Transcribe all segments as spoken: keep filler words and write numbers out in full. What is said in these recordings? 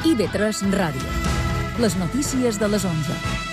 I V tres Ràdio. Les notícies de les onze.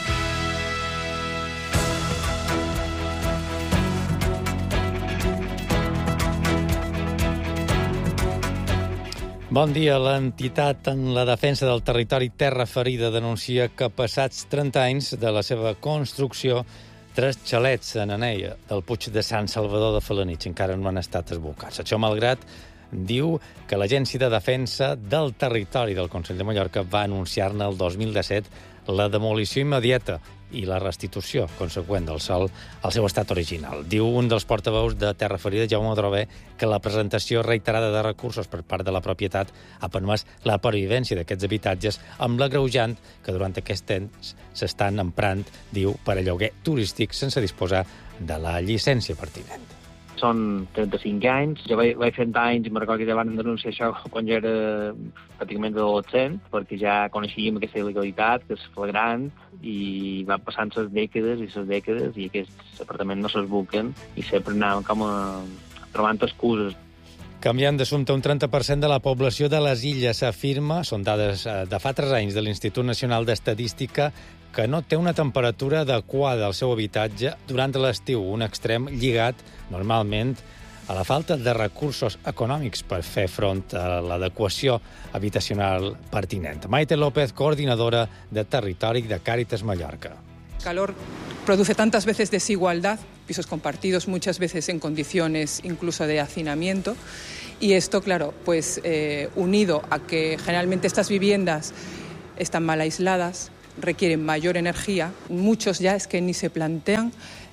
Bon dia. L'entitat en la defensa del territori Terra Ferida denuncia que passats trenta anys de la seva construcció, tres xalets en Anella del Puig de Sant Salvador de Felanitx encara no han estat esbocats. Això malgrat, diu que l'Agència de Defensa del Territori del Consell de Mallorca va anunciar-ne el dos mil disset la demolició immediata i la restitució conseqüent del sòl al seu estat original. Diu un dels portaveus de Terra Ferida, Jaume Drover, que la presentació reiterada de recursos per part de la propietat ha permès la pervivència d'aquests habitatges amb l'agreujant que durant aquest temps s'estan emprant, diu, per a lloguer turístic sense disposar de la llicència pertinent. Són trenta-cinc anys, jo vaig, vaig fer anys i me'n recordo que ja van denunciar això quan jo era pràcticament adolescent, perquè ja coneixíem aquesta il·legalitat, que és flagrant, i van passant les dècades i les dècades i aquests apartaments no s'esbuquen i sempre anaven com a trobant excuses. Canviant d'assumpte, un trenta per cent de la població de les illes afirma, són dades de fa tres anys de l'Institut Nacional d'Estadística, que no té una temperatura adequada al seu habitatge durant l'estiu, un extrem lligat, normalment, a la falta de recursos econòmics per fer front a l'adequació habitacional pertinent. Maite López, coordinadora de Territori de Càritas Mallorca. Calor produce tantas veces desigualdad, pisos compartidos muchas veces en condiciones incluso de hacinamiento, y esto, claro, pues eh, unido a que generalmente estas viviendas están mal aisladas, requieren mayor energía, muchos ya es que ni se plantean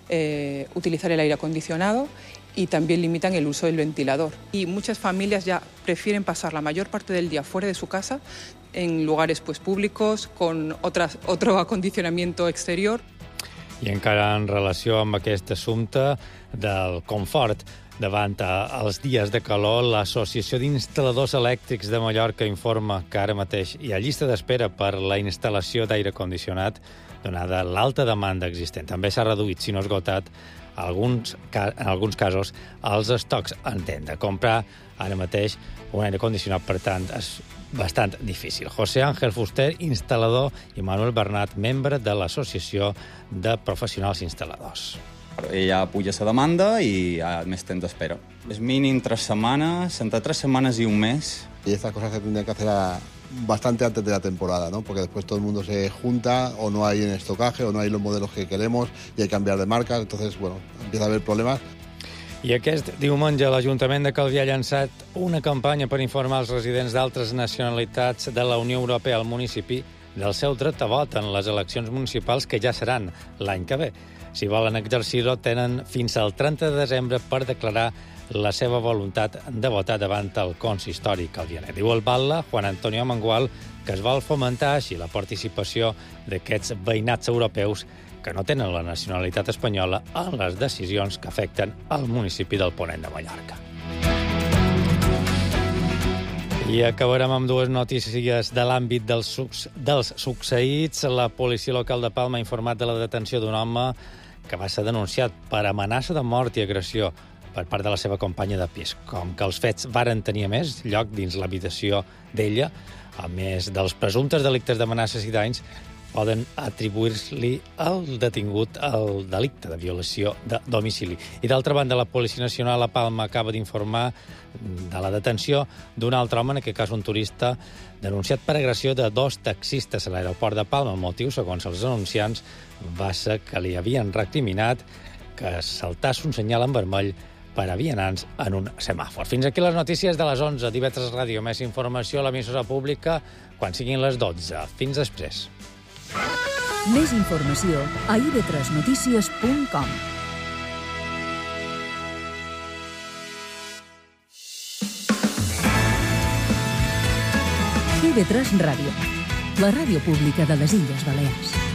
eh, utilizar el aire acondicionado y también limitan el uso del ventilador. Y muchas familias ya prefieren pasar la mayor parte del día fuera de su casa, en lugares pues públicos, con otras, otro acondicionamiento exterior. I encara en relació amb aquest assumpte del confort davant els dies de calor, l'Associació d'Instal·ladors Elèctrics de Mallorca informa que ara mateix hi ha llista d'espera per la instal·lació d'aire condicionat, donada l'alta demanda existent. També s'ha reduït, si no esgotat, alguns, en alguns casos, els estocs en tenda. Comprar ara mateix un aire condicionat, per tant, és bastant difícil. José Ángel Fuster, instal·lador, i Manuel Bernat, membre de l'Associació de Professionals Instal·ladors. Ja puja la demanda i hi ha més temps d'espera. És mínim tres setmanes, entre tres setmanes i un mes. Y estas cosas se tendrían que hacer a, bastante antes de la temporada, ¿no? Porque después todo el mundo se junta, o no hay en estocaje, o no hay los modelos que queremos, y hay que cambiar de marca. Entonces, bueno, empieza a haber problemas. I aquest diumenge l'Ajuntament de Calvià ha llançat una campanya per informar els residents d'altres nacionalitats de la Unió Europea al municipi del seu dret a vot en les eleccions municipals que ja seran l'any que ve. Si volen exercir-ho, tenen fins al trenta de desembre per declarar la seva voluntat de votar davant el consistori calvianer. Diu el batlle, Juan Antonio Mangual, que es vol fomentar així la participació d'aquests veïnats europeus que no tenen la nacionalitat espanyola en les decisions que afecten el municipi del Ponent de Mallorca. I acabarem amb dues notícies de l'àmbit dels, suc dels succeïts. La policia local de Palma ha informat de la detenció d'un home que va ser denunciat per amenaça de mort i agressió per part de la seva companya de pis. Com que els fets varen tenir a més lloc dins l'habitació d'ella, a més dels presumptes delictes d'amenaces i danys, poden atribuir-li al detingut el delicte de violació de domicili. I d'altra banda, la Policia Nacional a Palma acaba d'informar de la detenció d'un altre home, en aquest cas un turista, denunciat per agressió de dos taxistes a l'aeroport de Palma. El motiu, segons els denunciants, va ser que li havien recriminat que saltàs un senyal en vermell per a vianants en un semàfor. Fins aquí les notícies de les onze d'I V tres Ràdio. Més informació a l'emissora pública quan siguin les dotze. Fins després. Més informació a i ve tres notícies punt com. I ve tres Ràdio, la ràdio pública de les Illes Balears.